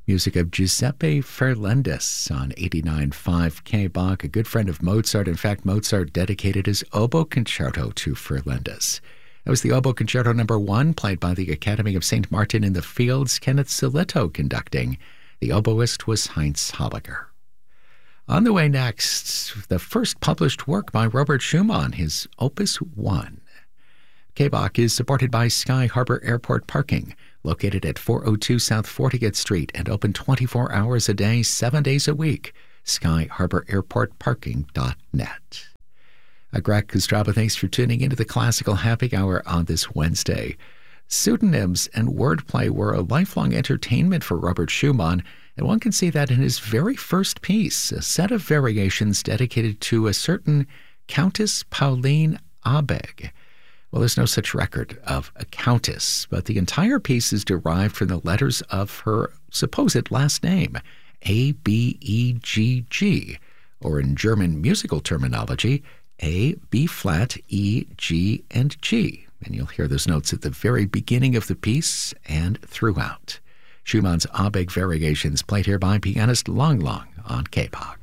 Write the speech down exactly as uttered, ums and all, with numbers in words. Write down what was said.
Music of Giuseppe Ferlendis on eighty-nine point five K B A C, a good friend of Mozart. In fact, Mozart dedicated his oboe concerto to Ferlendis. That was the oboe concerto number one, played by the Academy of Saint Martin in the Fields, Kenneth Silito conducting. The oboist was Heinz Holliger. On the way next, the first published work by Robert Schumann, his Opus one. K B A C is supported by Sky Harbor Airport Parking, located at four oh two South fortieth Street and open twenty-four hours a day, seven days a week. sky harbor airport parking dot net. A Greg Kostraba, thanks for tuning into the Classical Happy Hour on this Wednesday. Pseudonyms and wordplay were a lifelong entertainment for Robert Schumann, and one can see that in his very first piece, a set of variations dedicated to a certain Countess Pauline Abegg. Well, there's no such record of a countess, but the entire piece is derived from the letters of her supposed last name, A B E G G, or in German musical terminology, A, B flat, E, G, and G. And you'll hear those notes at the very beginning of the piece and throughout. Schumann's Abegg variations played here by pianist Lang Lang on K B A C.